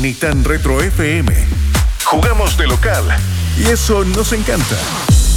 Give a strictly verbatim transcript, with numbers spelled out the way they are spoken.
ni tan retro F M. Jugamos de local y eso nos encanta.